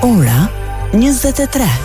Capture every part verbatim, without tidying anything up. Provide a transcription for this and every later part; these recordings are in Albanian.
Ora njëzet e tre.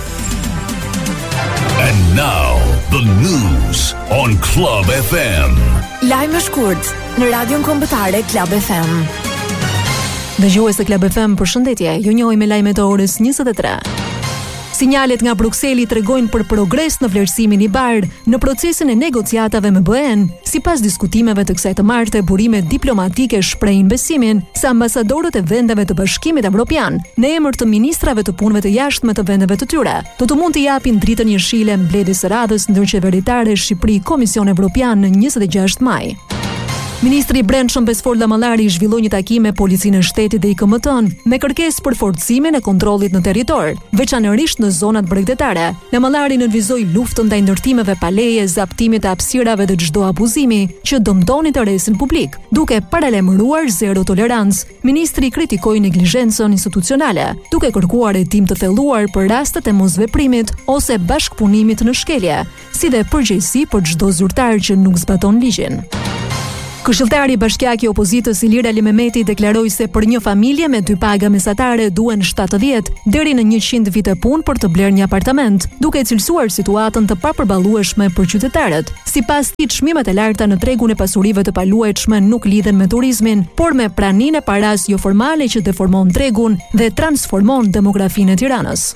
And now the news on Club F M. Lajme shkurt në Radion Kombëtare Club F M. Dëgjues të Club F M, përshëndetje. Ju njohim me lajmet e orës njëzet e tre. Sinjalet nga Brukseli tregojnë për progres në vlerësimin i bardh në procesin e negociatave me B E-n. Sipas diskutimeve të kësaj të marte, burimet diplomatike shprehin besimin se ambasadorët e vendeve të Bashkimit Evropian, në emër të ministrave të punëve të jashtme të vendeve të tyre, do të mund të japin dritën jeshile mbledhjes së radhës ndërqeveritare Shqipëri Komision Evropian në njëzet e gjashtë maj. Ministri i Brendshëm Besfor Lamallari zhvilloi një takim me Policinë e Shtetit dhe I K M T-n me kërkesë për forcimin e kontrollit në territor, veçanërisht në zonat bregdetare. Lamallari nënvizoi luftën ndaj ndërtimeve pa leje, zaptimit të hapësirave dhe çdo abuzimi që dëmton interesin publik, duke paralajmëruar zero tolerancë. Ministri kritikoi neglizhencën institucionale, duke kërkuar hetim të thelluar për rastet e mosveprimit ose bashkëpunimit në shkelje, si dhe përgjegjësi për çdo zyrtar që nuk zbaton ligjin. Këshilltari bashkiak I opozitës Ilir Ali Mehmeti deklaroi se për një familje me dy paga mesatare duhen shtatëdhjetë deri në njëqind vite punë për të blerë një apartament, duke cilësuar situatën të papërballueshme për qytetarët. Sipas tij, çmimet e larta në tregun e pasurive të paluajtshme nuk lidhen me turizmin, por me praninë e paras jo formale që deformon tregun dhe transformon demografinë e Tiranës.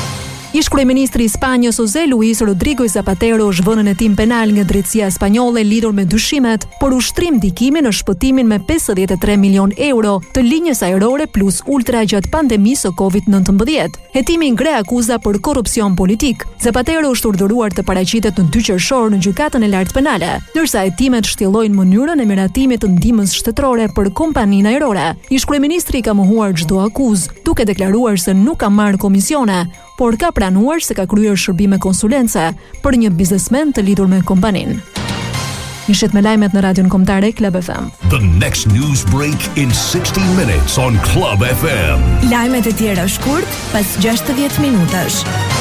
Ish kryeministri I Spanjës José Luis Rodrigo Zapatero është vënë në hetim penal nga drejtësia spanjolle lidhur me dyshimet për ushtrim ndikimi në shpëtimin me pesëdhjetë e tre milion euro të linjës ajrore plus ultra gjatë pandemisë së kovid nëntëmbëdhjetë. Hetimi ngre akuza për korrupsion politik. Zapatero është urdhëruar të paraqitet në dy qershor në gjykatën e lartë penale, ndërsa hetimet shtjellojnë mënyrën e miratimit të ndihmës shtetërore për kompaninë ajrore. Ish kryeministri ka mohuar çdo akuzë, duke deklaruar se nuk ka marrë komisione, por ka pranuar se ka kryer shërbime konsulence për një biznesmen të lidhur me kompaninë. Nishet me lajmet në Radion Kombëtare Club F M. The next news break in sixty minutes on Club F M. Lajmet e tjera shkurt pas gjashtëdhjetë minutash.